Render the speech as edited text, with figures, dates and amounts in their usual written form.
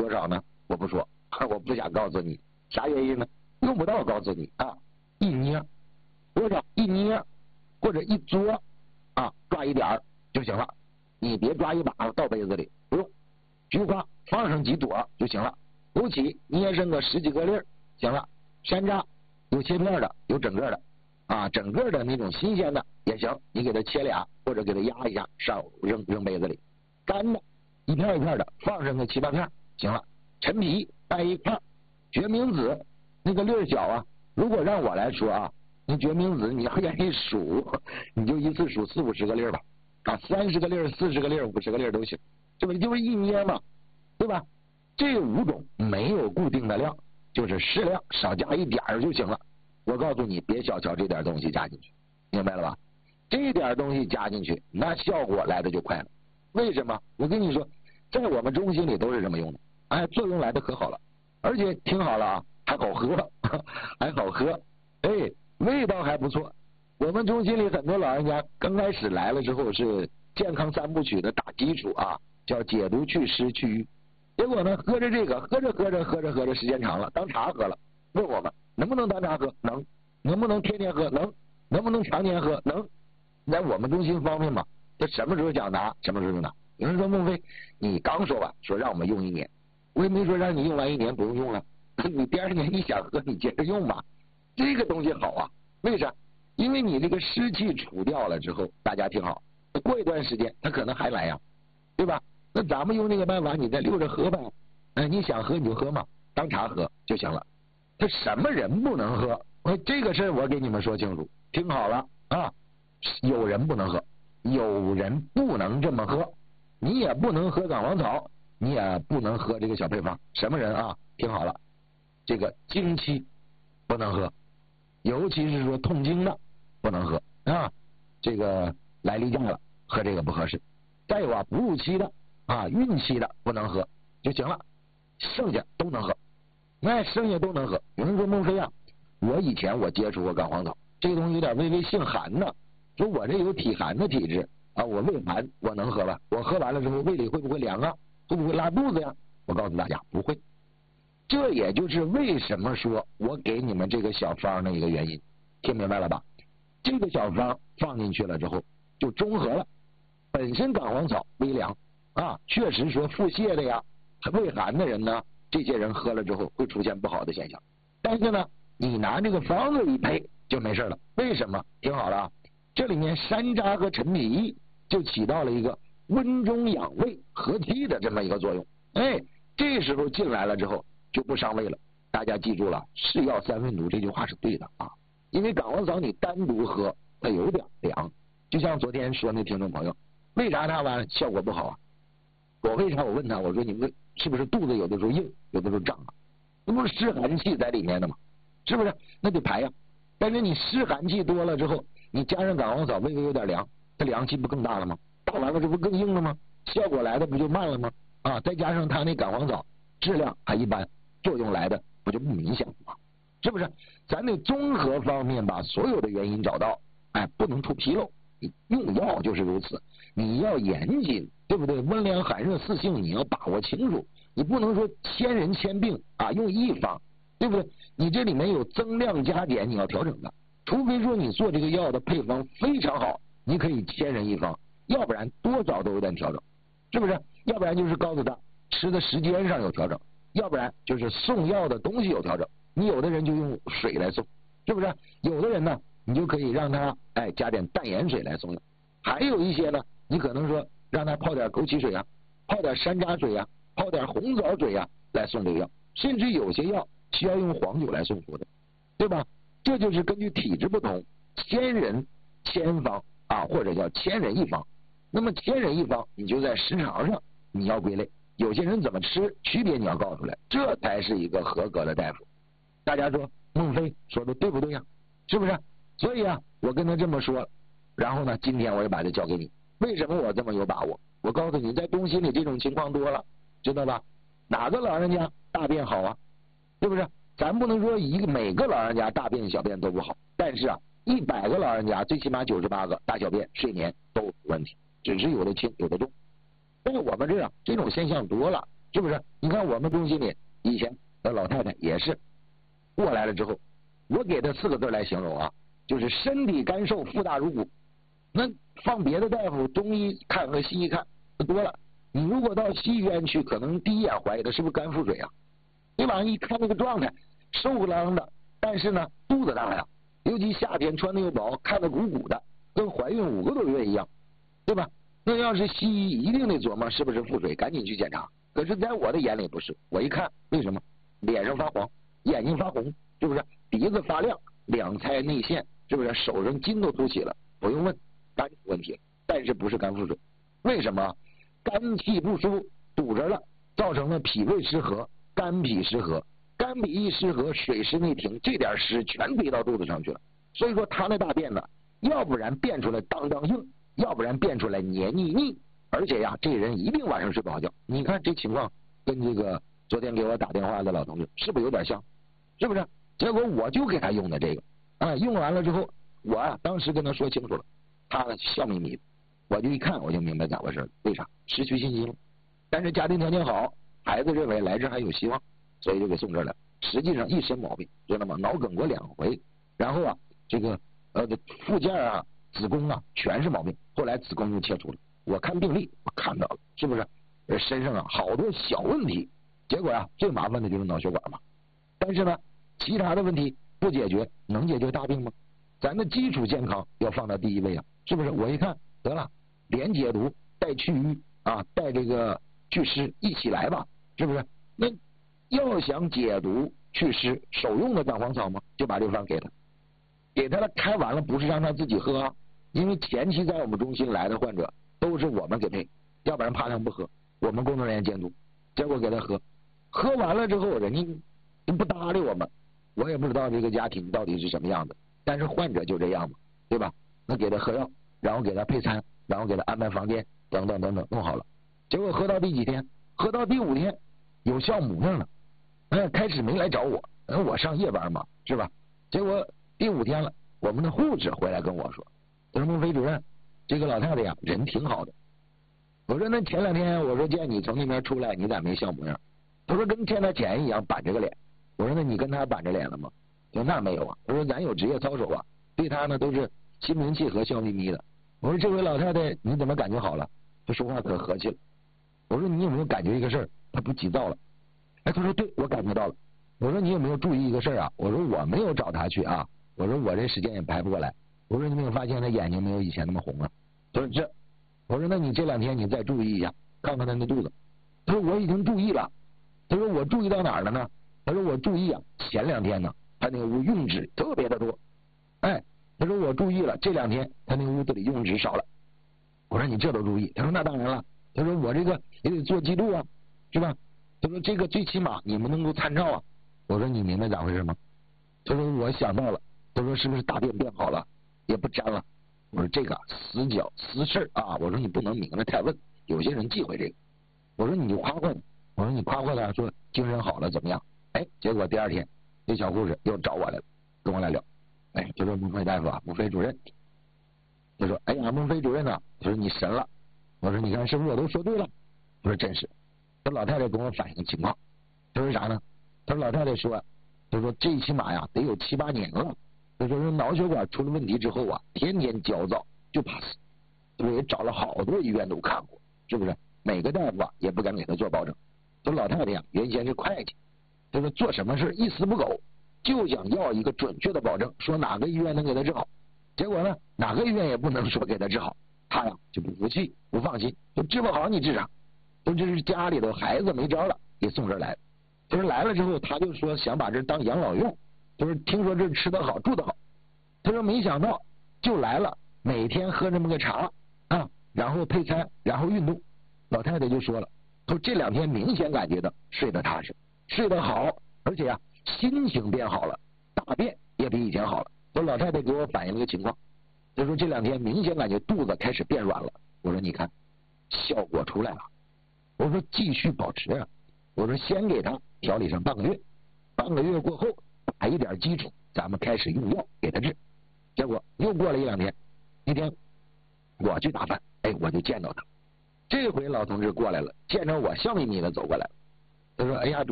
多少呢？我不说，我不想告诉你，啥原因呢？用不到告诉你啊，一捏多少，一捏或者一嘬啊，抓一点儿就行了，你别抓一把倒杯子里，不用。菊花放上几朵就行了，枸杞捏上个10几个粒儿行了。山楂有切片的，有整个的啊，整个的那种新鲜的也行，你给它切俩或者给它压一下，上扔杯子里。干的一片一片的放上个7、8片行了。陈皮带一块，决明子那个粒儿小啊，如果让我来说啊，你决明子你要愿意数，你就一次数40、50个粒儿吧，啊，30个粒儿、40个粒儿、50个粒儿都行，这不就是一捏嘛，对吧？这5种没有固定的量，就是适量，少加一点儿就行了。我告诉你，别小瞧这点东西加进去，明白了吧？这点东西加进去，那效果来的就快了。为什么？我跟你说，在我们中心里都是这么用的，哎，作用来的可好了，而且听好了啊，还好喝，还好喝，哎，味道还不错。我们中心里很多老人家刚开始来了之后是健康3部曲的打基础啊，叫解毒祛湿祛瘀。结果呢，喝着这个，喝着，时间长了，当茶喝了。问我们能不能当茶喝？能。能不能天天喝？能。能不能常年喝？能。在我们中心方面嘛，他什么时候想拿，什么时候就拿。有人说孟非，你刚说完，说让我们用1年，我也没说让你用完1年不用用了，你第2年你想喝，你接着用吧。这个东西好啊，为啥？因为你这个湿气除掉了之后，大家听好，过一段时间他可能还来呀，对吧？那咱们用这个办法，你再溜着喝呗。哎，你想喝你就喝嘛，当茶喝就行了。这什么人不能喝？这个事儿我给你们说清楚，听好了啊！有人不能喝，有人不能这么喝。你也不能喝港黄草，你也不能喝这个小配方。什么人啊？听好了，这个经期不能喝，尤其是说痛经的不能喝啊。这个来例假了，喝这个不合适。再有啊，哺乳期的啊，孕期的不能喝就行了，剩下都能喝。剩下都能喝。有人说孟非啊，我以前我接触过港黄草，这个东西有点微微性寒呢，说我这有体寒的体质啊，我胃寒，我能喝吧？我喝完了之后胃里会不会凉啊？会不会拉肚子呀？我告诉大家不会。这也就是为什么说我给你们这个小方的一个原因，听明白了吧？这个小方放进去了之后就中和了，本身港黄草微凉啊，确实说腹泻的呀、胃寒的人呢，这些人喝了之后会出现不好的现象。但是呢，你拿这个方子一配就没事了。为什么？听好了，这里面山楂和陈皮就起到了一个温中养胃和气的这么一个作用。哎，这时候进来了之后就不伤胃了。大家记住了，是药3分毒这句话是对的啊。因为港黄草你单独喝它有点凉，就像昨天说那听众朋友，为啥他完效果不好啊？我为啥？我问他，我说你们是不是肚子有的时候硬，有的时候胀啊？那不是湿寒气在里面的吗？是不是？那得排呀。但是你湿寒气多了之后，你加上港黄草，微微有点凉，它凉气不更大了吗？大完了这不更硬了吗？效果来的不就慢了吗？啊，再加上它那港黄草质量还一般，作用来的不就不明显吗？是不是？咱得综合方面把所有的原因找到，哎，不能出纰漏。你用药就是如此，你要严谨，对不对？温凉寒热4性你要把握清楚，你不能说千人千病啊用一方，对不对？你这里面有增量加减你要调整的，除非说你做这个药的配方非常好，你可以千人一方，要不然多少都有点调整，是不是？要不然就是告诉他吃的时间上有调整，要不然就是送药的东西有调整。你有的人就用水来送，是不是？有的人呢，你就可以让他加点淡盐水来送药。还有一些呢，你可能说让他泡点枸杞水啊，泡点山楂水啊，泡点红枣水啊来送这个药。甚至有些药需要用黄酒来送服的，对吧？这就是根据体质不同，千人千方啊，或者叫千人一方。那么千人一方，你就在时长上你要归类，有些人怎么吃区别你要告出来，这才是一个合格的大夫。大家说孟非说的对不对呀？是不是？所以啊，我跟他这么说，然后呢，今天我也把它交给你。为什么我这么有把握？我告诉你，在中心里这种情况多了，知道吧？哪个老人家大便好啊？是不是？咱不能说每个老人家大便小便都不好，但是啊，100个老人家最起码98个大小便睡眠都有问题，只是有的轻有的重。但是我们这样这种现象多了， 是不是？你看我们中心里以前的老太太也是过来了之后，我给她4个字来形容啊，就是身体干瘦，腹大如鼓。那放别的大夫，中医看和西医看多了，你如果到西医院去，可能第一眼怀疑的是不是肝腹水啊？你晚上一看那个状态，瘦不啷的，但是呢肚子大呀，尤其夏天穿的又薄，看得鼓鼓的，跟怀孕5个多月一样，对吧？那要是西医一定得琢磨是不是腹水，赶紧去检查。可是在我的眼里不是，我一看为什么脸上发黄，眼睛发红，是不是？鼻子发亮，两腮内陷，是不是？手上筋都凸起了，不用问，肝有问题了，但是不是肝腹水？为什么？肝气不舒堵着了，造成了脾胃失和，肝脾失和，肝脾一失和，水湿内停，这点湿全堆到肚子上去了。所以说他那大便呢，要不然便出来当当硬，要不然变出来黏腻腻，而且呀，这人一定晚上睡不好觉。你看这情况跟这个昨天给我打电话的老同志是不是有点像？是不是？结果我就给他用的这个，用完了之后，我当时跟他说清楚了，他笑眯眯的，我就一看我就明白咋回事。为啥？失去信心了。但是家庭条件好，孩子认为来这还有希望，所以就给送这儿来。实际上一身毛病，知道吗？脑梗过2回，然后啊，这个附件啊、子宫啊全是毛病，后来子宫就切除了。我看病历，我看到了，是不是？身上啊好多小问题，结果啊最麻烦的就是脑血管嘛。但是呢，其他的问题不解决，能解决大病吗？咱的基础健康要放到第一位啊，是不是？我一看得了，连解毒带去瘀啊，带这个祛湿一起来吧，是不是？那要想解毒祛湿，手用的姜黄草吗？就把这方给他，给他了，开完了不是让他自己喝啊，因为前期在我们中心来的患者都是我们给配，要不然怕他们不喝，我们工作人员监督，结果给他喝，喝完了之后人家不搭理我们，我也不知道这个家庭到底是什么样子，但是患者就这样嘛，对吧？那给他喝药，然后给他配餐，然后给他安排房间，等等等等，弄好了。结果喝到第几天？喝到第5天，有效模样了。开始没来找我，我上夜班嘛，是吧？结果第5天了，我们的护士回来跟我说：“他说孟飞主任，这个老太太呀，人挺好的。”我说：“那前2天我说见你从那边出来，你咋没笑模样？”他说：“跟见他前一样，板着个脸。”我说：“那你跟他板着脸了吗？”他说：“那没有啊。”他说：“咱有职业操守啊，对他呢都是心平气和、笑眯眯的。”我说：“这位老太太你怎么感觉好了？”他说话可和气了。我说：“你有没有感觉一个事儿？他不急躁了？”他说：“对，我感觉到了。”我说：“你有没有注意一个事儿啊？”我说：“我没有找他去啊。”我说：“我这时间也排不过来。”我说：“你没有发现他眼睛没有以前那么红了？”他说：“这。”我说：“那你这2天你再注意一下，看看他那肚子。”他说：“我已经注意了。”他说：“我注意到哪儿了呢？”他说：“我注意啊，前2天呢，他那个屋用纸特别的多。他说我注意了，这2天他那个屋子里用纸少了。”我说：“你这都注意？”他说：“那当然了。”他说：“我这个也得做记录啊，是吧？”他说：“这个最起码你们能够参照啊。”我说：“你明白咋回事吗？”他说：“我想到了。”他说：“是不是大便变好了，也不沾了？”我说：“这个死角私事啊。”我说：“你不能明白太问，有些人忌讳这个。”我说：“你就夸夸他。”我说：“你夸夸他，说精神好了怎么样？”结果第2天，这小护士又找我来了，跟我来聊。就说：“孟飞大夫啊，孟飞主任。”他说：“哎呀，孟飞主任呐，他说你神了。”我说：“你看是不是我都说对了？”他说：“真是。”他老太太跟我反映情况，他说啥呢？他说老太太说，他说最起码呀得有7、8年了。他说脑血管出了问题之后啊，天天焦躁，就怕死。他说也找了好多医院都看过，是不是？每个大夫啊也不敢给他做保证。他说老太太呀原先是会计，他说做什么事一丝不苟，就想要一个准确的保证，说哪个医院能给他治好。结果呢，哪个医院也不能说给他治好，他呀就不服气，不放心，就治不好你治啥？说这是家里头孩子没招了，给送这儿来了。他说来了之后，他就说想把这当养老院。他说听说这吃得好，住得好。他说没想到就来了，每天喝这么个茶啊，然后配餐，然后运动。老太太就说了，说这2天明显感觉到睡得踏实，睡得好，而且心情变好了，大便也比以前好了。说老太太给我反映了个情况，他说这2天明显感觉肚子开始变软了。我说你看效果出来了。我说继续保持啊，我说先给他调理上半个月，半个月过后打一点基础，咱们开始用药给他治。结果又过了1、2天，那天我去打饭，我就见到他。这回老同志过来了，见着我笑眯眯的走过来了。 他说：“哎呀，主